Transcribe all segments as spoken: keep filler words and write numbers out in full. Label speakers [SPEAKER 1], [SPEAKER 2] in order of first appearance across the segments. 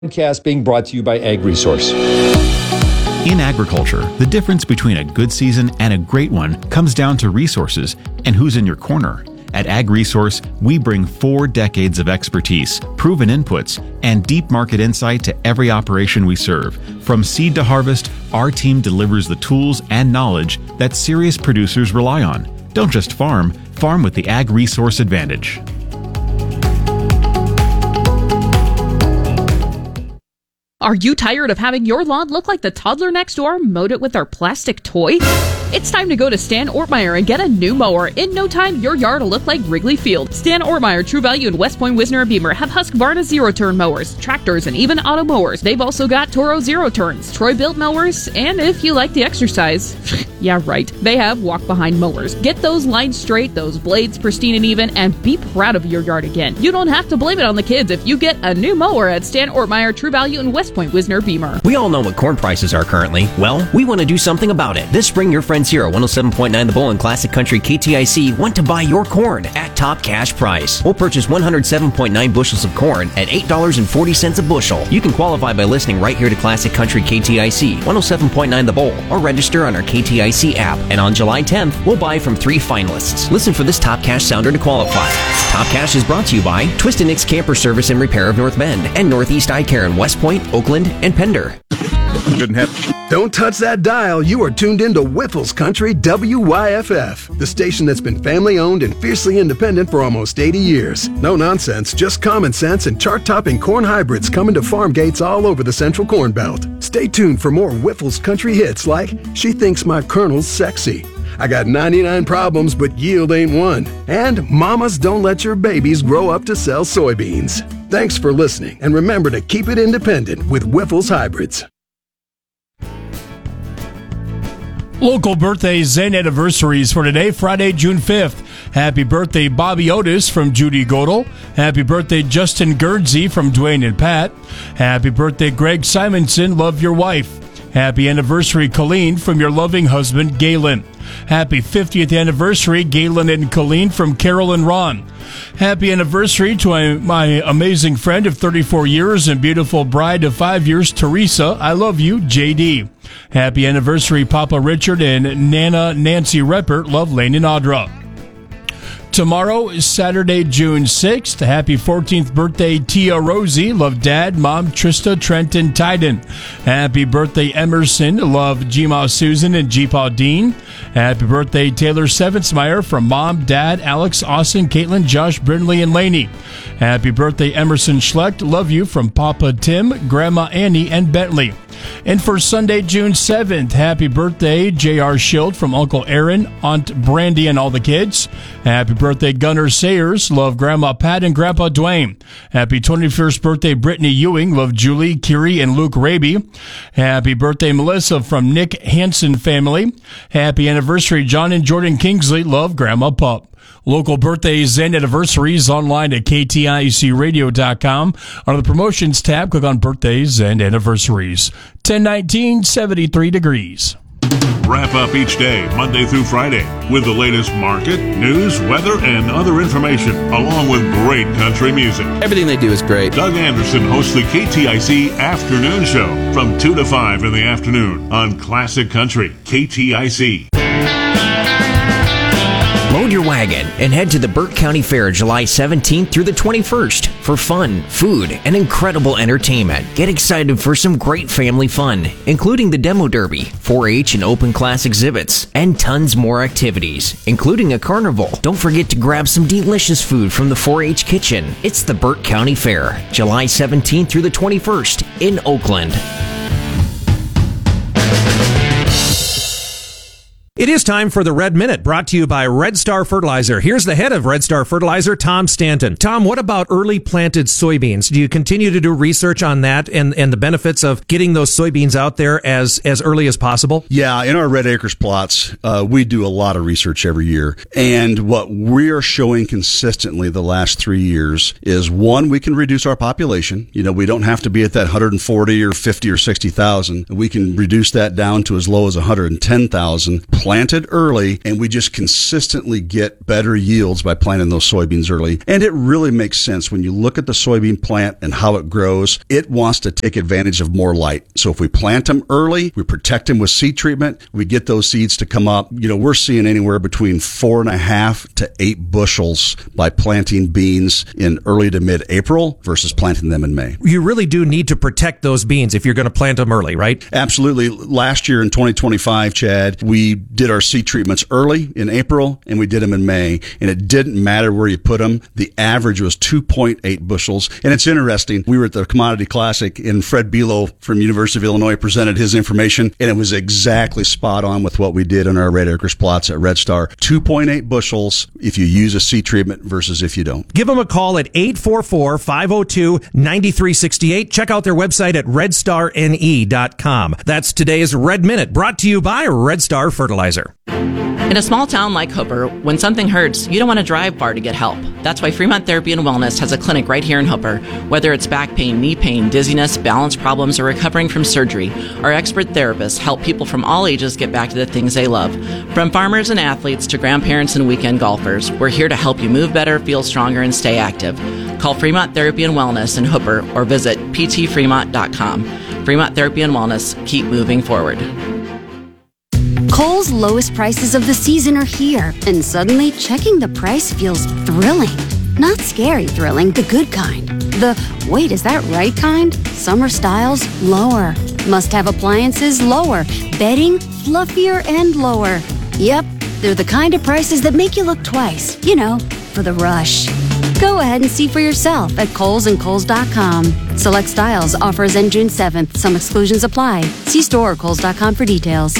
[SPEAKER 1] Podcast being brought to you by AgResource.
[SPEAKER 2] In agriculture, the difference between a good season and a great one comes down to resources and who's in your corner. At AgResource, we bring four decades of expertise, proven inputs, and deep market insight to every operation we serve. From seed to harvest, our team delivers the tools and knowledge that serious producers rely on. Don't just farm, farm with the AgResource advantage.
[SPEAKER 3] Are you tired of having your lawn look like the toddler next door mowed it with their plastic toy? It's time to go to Stan Ortmeyer and get a new mower. In no time, your yard will look like Wrigley Field. Stan Ortmeyer, True Value in West Point, Wisner, and Beamer have Husqvarna zero-turn mowers, tractors, and even auto mowers. They've also got Toro zero-turns, Troy-built mowers, and if you like the exercise, yeah, right, they have walk-behind mowers. Get those lines straight, those blades pristine and even, and be proud of your yard again. You don't have to blame it on the kids if you get a new mower at Stan Ortmeyer, True Value in West Point, Wisner, Beamer.
[SPEAKER 4] We all know what corn prices are currently. Well, we want to do something about it. This spring, your friends here at one oh seven point nine The Bull and Classic Country K T I C want to buy your corn at top cash price. We'll purchase one hundred seven point nine bushels of corn at eight dollars and forty cents a bushel. You can qualify by listening right here to Classic Country K T I C, one oh seven point nine The Bull, or register on our K T I C app. And on July tenth, we'll buy from three finalists. Listen for this Top Cash sounder to qualify. Top Cash is brought to you by Twist and Nick's Camper Service and Repair of North Bend and Northeast Eye Care in West Point, Oakland, and Pender.
[SPEAKER 5] Didn't have. Don't touch that dial. You are tuned into Whiffles Country W Y F F, the station that's been family-owned and fiercely independent for almost eighty years. No nonsense, just common sense and chart-topping corn hybrids coming to farm gates all over the Central Corn Belt. Stay tuned for more Whiffles Country hits like She Thinks My Colonel's Sexy, I Got ninety-nine Problems But Yield Ain't One, and Mamas Don't Let Your Babies Grow Up to Sell Soybeans. Thanks for listening, and remember to keep it independent with Whiffles Hybrids.
[SPEAKER 6] Local birthdays and anniversaries for today, Friday, June fifth. Happy birthday, Bobby Otis from Judy Godel. Happy birthday, Justin Guernsey from Dwayne and Pat. Happy birthday, Greg Simonson, love your wife. Happy anniversary, Colleen, from your loving husband, Galen. Happy fiftieth anniversary, Galen and Colleen from Carol and Ron. Happy anniversary to my, my amazing friend of thirty-four years and beautiful bride of five years, Teresa. I love you, J D. Happy anniversary, Papa Richard and Nana Nancy Reppert. Love Lane and Audra. Tomorrow is Saturday, June sixth. Happy fourteenth birthday, Tia Rosie. Love Dad, Mom, Trista, Trent, and Tyden. Happy birthday, Emerson. Love G-Ma Susan and G-Pa Dean. Happy birthday, Taylor Sevensmeyer from Mom, Dad, Alex, Austin, Caitlin, Josh, Brindley, and Laney. Happy birthday, Emerson Schlecht. Love you from Papa Tim, Grandma Annie, and Bentley. And for Sunday, June seventh, happy birthday, J R Schild from Uncle Aaron, Aunt Brandy, and all the kids. Happy birthday, Gunnar Sayers. Love Grandma Pat and Grandpa Dwayne. Happy twenty-first birthday, Brittany Ewing. Love Julie, Kiri, and Luke Raby. Happy birthday, Melissa from Nick Hansen family. Happy anniversary, John and Jordan Kingsley. Love Grandma Pup. Local birthdays and anniversaries online at K T I C radio dot com. Under the promotions tab, click on birthdays and anniversaries. ten nineteen, seventy-three degrees.
[SPEAKER 7] Wrap up each day, Monday through Friday, with the latest market, news, weather, and other information, along with great country music.
[SPEAKER 8] Everything they do is great.
[SPEAKER 7] Doug Anderson hosts the K T I C Afternoon Show from two to five in the afternoon on Classic Country K T I C.
[SPEAKER 4] Load your wagon and head to the Burke County Fair July seventeenth through the twenty-first for fun, food, and incredible entertainment. Get excited for some great family fun, including the Demo Derby, four H and open class exhibits, and tons more activities, including a carnival. Don't forget to grab some delicious food from the four H kitchen. It's the Burke County Fair, July seventeenth through the twenty-first in Oakland.
[SPEAKER 9] It is time for the Red Minute, brought to you by Red Star Fertilizer. Here's the head of Red Star Fertilizer, Tom Stanton. Tom, what about early planted soybeans? Do you continue to do research on that and, and the benefits of getting those soybeans out there as, as early as possible?
[SPEAKER 10] Yeah, in our Red Acres plots, uh, we do a lot of research every year. And what we are showing consistently the last three years is, one, we can reduce our population. You know, we don't have to be at that one hundred forty or fifty or sixty thousand. We can reduce that down to as low as one hundred ten thousand planted early, and we just consistently get better yields by planting those soybeans early. And it really makes sense when you look at the soybean plant and how it grows. It wants to take advantage of more light. So if we plant them early, we protect them with seed treatment, we get those seeds to come up. You know, we're seeing anywhere between four and a half to eight bushels by planting beans in early to mid-April versus planting them in May.
[SPEAKER 9] You really do need to protect those beans if you're going to plant them early, right?
[SPEAKER 10] Absolutely. Last year in twenty twenty-five, Chad, we did our seed treatments early in April and we did them in May, and it didn't matter where you put them. The average was two point eight bushels. And it's interesting. We were at the Commodity Classic and Fred Below from University of Illinois presented his information, and it was exactly spot on with what we did in our red acres plots at Red Star. two point eight bushels if you use a seed treatment versus if you don't.
[SPEAKER 9] Give them a call at eight four four, five oh two, nine three six eight. Check out their website at red star n e dot com. That's today's Red Minute, brought to you by Red Star Fertilizer.
[SPEAKER 8] In a small town like Hooper, when something hurts, you don't want to drive far to get help. That's why Fremont Therapy and Wellness has a clinic right here in Hooper. Whether it's back pain, knee pain, dizziness, balance problems, or recovering from surgery, our expert therapists help people from all ages get back to the things they love. From farmers and athletes to grandparents and weekend golfers, we're here to help you move better, feel stronger, and stay active. Call Fremont Therapy and Wellness in Hooper or visit p t fremont dot com. Fremont Therapy and Wellness, keep moving forward.
[SPEAKER 11] Kohl's lowest prices of the season are here, and suddenly checking the price feels thrilling. Not scary thrilling, the good kind. The, wait, is that right kind? Summer styles, lower. Must-have appliances, lower. Bedding, fluffier and lower. Yep, they're the kind of prices that make you look twice, you know, for the rush. Go ahead and see for yourself at Kohl's and Kohl's dot com. Select styles, offers end June seventh. Some exclusions apply. See store or Kohl's dot com for details.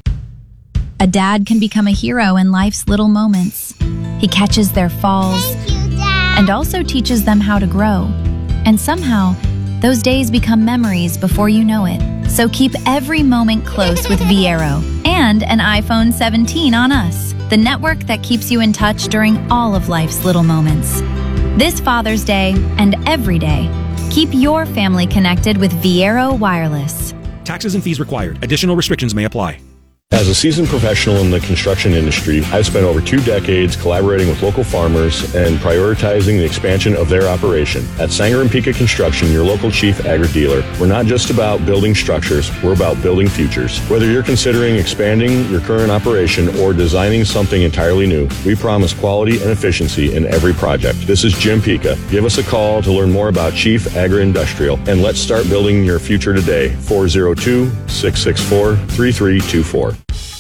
[SPEAKER 12] A dad can become a hero in life's little moments. He catches their falls and also teaches them how to grow. And somehow, those days become memories before you know it. So keep every moment close with Viero and an iPhone seventeen on us, the network that keeps you in touch during all of life's little moments. This Father's Day and every day, keep your family connected with Viero Wireless.
[SPEAKER 13] Taxes and fees required. Additional restrictions may apply.
[SPEAKER 14] As a seasoned professional in the construction industry, I've spent over two decades collaborating with local farmers and prioritizing the expansion of their operation. At Sanger and Pika Construction, your local chief agri-dealer, we're not just about building structures, we're about building futures. Whether you're considering expanding your current operation or designing something entirely new, we promise quality and efficiency in every project. This is Jim Pika. Give us a call to learn more about Chief Agri-Industrial, and let's start building your future today. four oh two, six six four, three three two four.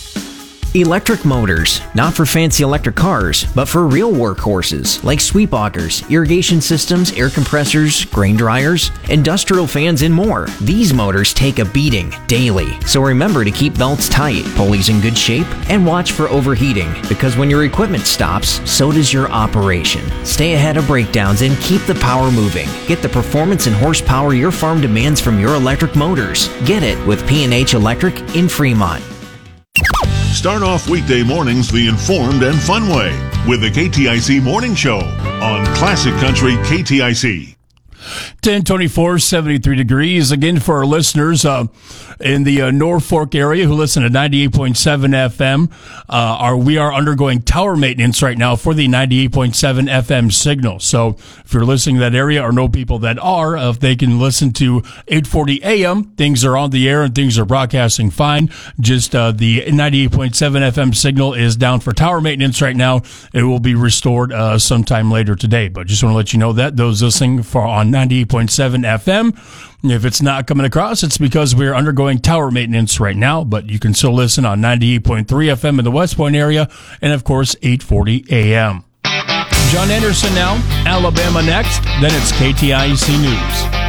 [SPEAKER 4] Electric motors, not for fancy electric cars, but for real workhorses like sweep augers, irrigation systems, air compressors, grain dryers, industrial fans, and more. These motors take a beating daily, so remember to keep belts tight, pulleys in good shape, and watch for overheating, because when your equipment stops, so does your operation. Stay ahead of breakdowns and keep the power moving. Get the performance and horsepower your farm demands from your electric motors. Get it with P and H Electric in Fremont.
[SPEAKER 7] Start off weekday mornings the informed and fun way with the K T I C Morning Show on Classic Country K T I C.
[SPEAKER 6] ten twenty-four, seventy-three degrees. Again, for our listeners uh, in the uh, Norfolk area who listen to ninety-eight point seven F M, uh, are we are undergoing tower maintenance right now for the ninety-eight point seven F M signal. So if you're listening to that area or know people that are, if they can listen to eight forty A M, things are on the air and things are broadcasting fine. Just uh, the ninety-eight point seven F M signal is down for tower maintenance right now. It will be restored uh, sometime later today. But just want to let you know that those listening for on ninety-eight point seven F M. If it's not coming across, it's because we're undergoing tower maintenance right now, but you can still listen on ninety-eight point three F M in the West Point area and, of course, eight forty A M. John Anderson now, Alabama next, then it's K T I C News.